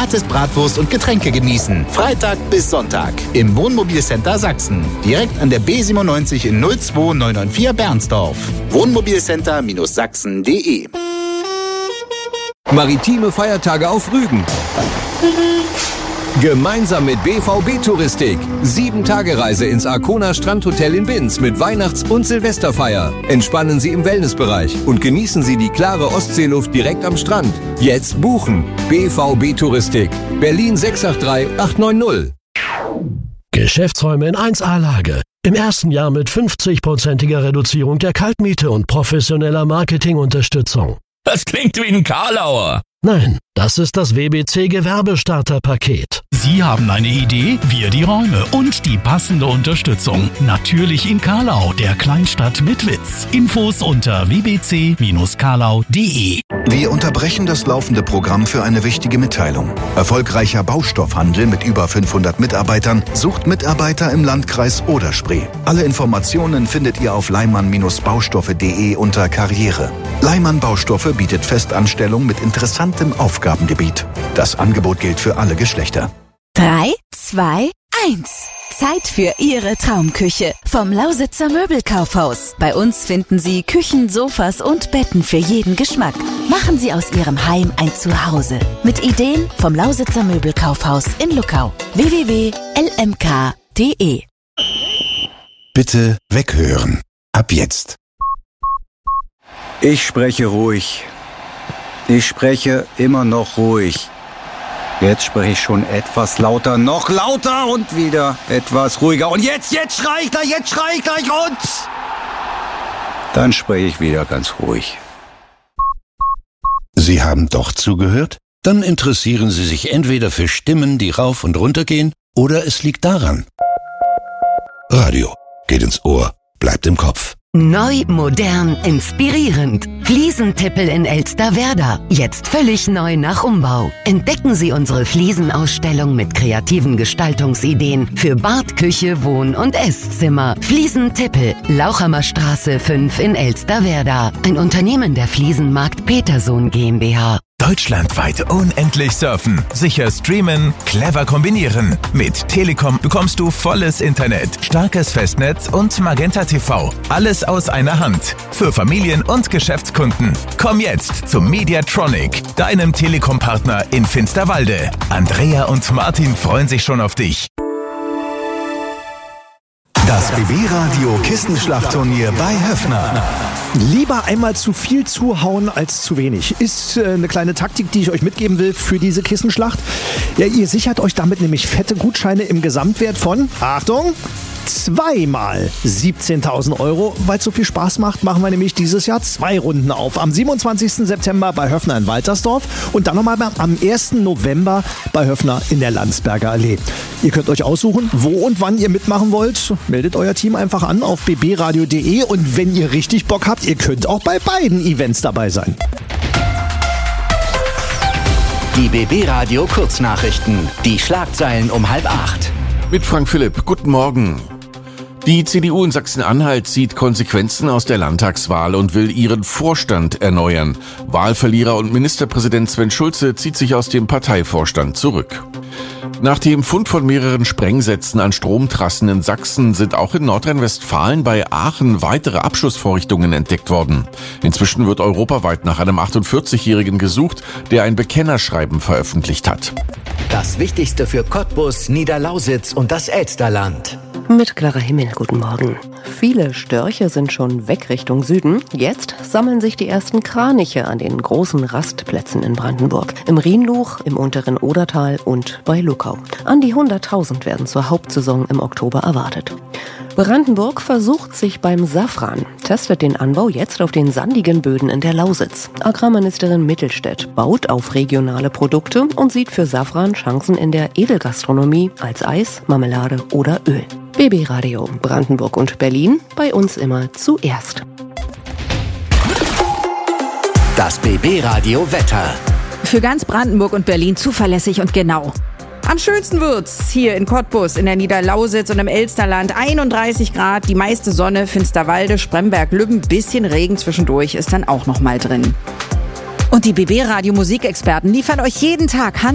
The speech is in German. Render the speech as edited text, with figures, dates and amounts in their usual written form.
gratis Bratwurst und Getränke genießen. Freitag bis Sonntag im Wohnmobilcenter Sachsen. Direkt an der B97 in 02994 Bernsdorf. Wohnmobilcenter-sachsen.de. Maritime Feiertage auf Rügen. Gemeinsam mit BVB Touristik. 7-Tage-Reise ins Arkona Strandhotel in Binz mit Weihnachts- und Silvesterfeier. Entspannen Sie im Wellnessbereich und genießen Sie die klare Ostseeluft direkt am Strand. Jetzt buchen. BVB Touristik. Berlin 683 890. Geschäftsräume in 1A-Lage. Im ersten Jahr mit 50%iger Reduzierung der Kaltmiete und professioneller Marketingunterstützung. Das klingt wie ein Karlauer. Nein, das ist das WBC Gewerbestarterpaket. Sie haben eine Idee, wir die Räume und die passende Unterstützung. Natürlich in Karlau, der Kleinstadt mit Witz. Infos unter wbc-karlau.de. Wir unterbrechen das laufende Programm für eine wichtige Mitteilung. Erfolgreicher Baustoffhandel mit über 500 Mitarbeitern sucht Mitarbeiter im Landkreis Oder-Spree. Alle Informationen findet ihr auf leimann-baustoffe.de unter Karriere. Leimann Baustoffe bietet Festanstellung mit interessantem Aufgabengebiet. Das Angebot gilt für alle Geschlechter. 3, 2, 1. Zeit für Ihre Traumküche vom Lausitzer Möbelkaufhaus. Bei uns finden Sie Küchen, Sofas und Betten für jeden Geschmack. Machen Sie aus Ihrem Heim ein Zuhause. Mit Ideen vom Lausitzer Möbelkaufhaus in Luckau. www.lmk.de. Bitte weghören. Ab jetzt. Ich spreche ruhig. Ich spreche immer noch ruhig. Jetzt spreche ich schon etwas lauter, noch lauter und wieder etwas ruhiger. Und jetzt schrei ich gleich und... Dann spreche ich wieder ganz ruhig. Sie haben doch zugehört? Dann interessieren Sie sich entweder für Stimmen, die rauf und runter gehen, oder es liegt daran. Radio geht ins Ohr, bleibt im Kopf. Neu, modern, inspirierend. Fliesentippel in Elsterwerda. Jetzt völlig neu nach Umbau. Entdecken Sie unsere Fliesenausstellung mit kreativen Gestaltungsideen für Bad, Küche, Wohn- und Esszimmer. Fliesentippel, Lauchhammerstraße 5 in Elsterwerda. Ein Unternehmen der Fliesenmarkt Petersohn GmbH. Deutschlandweit unendlich surfen, sicher streamen, clever kombinieren. Mit Telekom bekommst du volles Internet, starkes Festnetz und Magenta TV. Alles aus einer Hand. Für Familien und Geschäftskunden. Komm jetzt zum Mediatronic, deinem Telekom-Partner in Finsterwalde. Andrea und Martin freuen sich schon auf dich. Das BB-Radio Kissenschlachtturnier bei Höffner. Lieber einmal zu viel zuhauen als zu wenig. Ist eine kleine Taktik, die ich euch mitgeben will für diese Kissenschlacht. Ja, ihr sichert euch damit nämlich fette Gutscheine im Gesamtwert von, Achtung, 2 mal 17.000 €. Weil es so viel Spaß macht, machen wir nämlich dieses Jahr 2 Runden auf. Am 27. September bei Höffner in Waltersdorf und dann nochmal am 1. November bei Höffner in der Landsberger Allee. Ihr könnt euch aussuchen, wo und wann ihr mitmachen wollt. Meldet euer Team einfach an auf bbradio.de und wenn ihr richtig Bock habt, ihr könnt auch bei beiden Events dabei sein. Die BB-Radio Kurznachrichten. Die Schlagzeilen um 7:30. Mit Frank Philipp. Guten Morgen. Die CDU in Sachsen-Anhalt zieht Konsequenzen aus der Landtagswahl und will ihren Vorstand erneuern. Wahlverlierer und Ministerpräsident Sven Schulze zieht sich aus dem Parteivorstand zurück. Nach dem Fund von mehreren Sprengsätzen an Stromtrassen in Sachsen sind auch in Nordrhein-Westfalen bei Aachen weitere Abschussvorrichtungen entdeckt worden. Inzwischen wird europaweit nach einem 48-Jährigen gesucht, der ein Bekennerschreiben veröffentlicht hat. Das Wichtigste für Cottbus, Niederlausitz und das Elsterland. Mit klarer Himmel, guten Morgen. Viele Störche sind schon weg Richtung Süden. Jetzt sammeln sich die ersten Kraniche an den großen Rastplätzen in Brandenburg. Im Rhienluch, im unteren Odertal und bei Luckau. An die 100.000 werden zur Hauptsaison im Oktober erwartet. Brandenburg versucht sich beim Safran, testet den Anbau jetzt auf den sandigen Böden in der Lausitz. Agrarministerin Mittelstädt baut auf regionale Produkte und sieht für Safran Chancen in der Edelgastronomie als Eis, Marmelade oder Öl. BB Radio Brandenburg und Berlin, bei uns immer zuerst. Das BB Radio Wetter. Für ganz Brandenburg und Berlin zuverlässig und genau. Am schönsten wird's hier in Cottbus, in der Niederlausitz und im Elsterland. 31 Grad, die meiste Sonne, Finsterwalde, Spremberg, Lübben, bisschen Regen zwischendurch ist dann auch noch mal drin. Und die BB Radio Musikexperten liefern euch jeden Tag